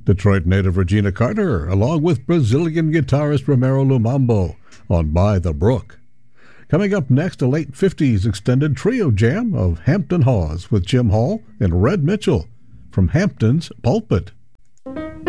Detroit native Regina Carter, along with Brazilian guitarist Romero Lumambo on By the Brook. Coming up next, a late 50s extended trio jam of Hampton Hawes with Jim Hall and Red Mitchell from Hampton's Pulpit.